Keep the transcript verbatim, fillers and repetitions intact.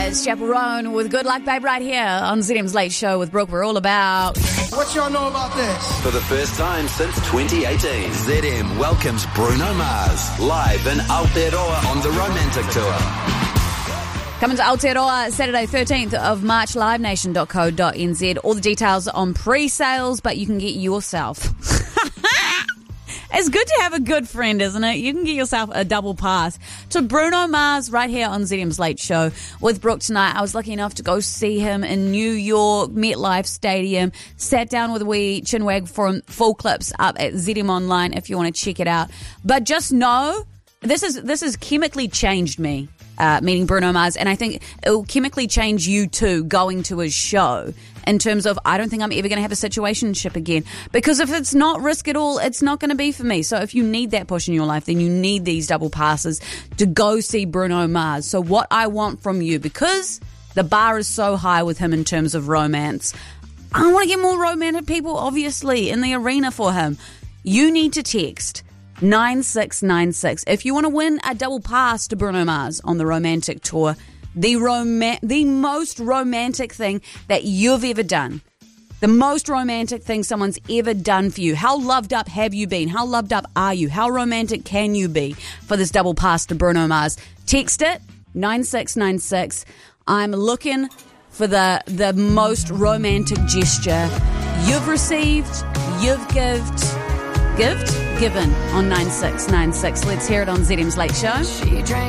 It's Chaperone with Good Luck Babe right here on Z M's Late Show with Brooke. We're all about... What y'all know about this? For the first time since twenty eighteen, Z M welcomes Bruno Mars live in Aotearoa on the Romantic Tour. Coming to Aotearoa Saturday thirteenth of March, live nation dot co dot n z. All the details on pre-sales, but you can get yourself... It's good to have a good friend, isn't it? You can get yourself a double pass to Bruno Mars right here on Z M's Late Show with Brooke tonight. I was lucky enough to go see him in New York, MetLife Stadium. Sat down with a wee chinwag for full clips up at Z M Online if you want to check it out. But just know, this is this has chemically changed me. Uh, meeting Bruno Mars, and I think it will chemically change you too going to his show in terms of I don't think I'm ever going to have a situationship again, because if it's not risk at all, it's not going to be for me. So if you need that push in your life, then you need these double passes to go see Bruno Mars. So what I want from you, because the bar is so high with him in terms of romance, I want to get more romantic people obviously in the arena for him. You need to text nine six nine six. If you want to win a double pass to Bruno Mars on the Romantic Tour, the rom- the most romantic thing that you've ever done, the most romantic thing someone's ever done for you. How loved up have you been? How loved up are you? How romantic can you be for this double pass to Bruno Mars? Text it, nine six nine six. I'm looking for the, the most romantic gesture you've received, you've gived... Gift? Given on nine six nine six. Let's hear it on Z M's Late Show. She drank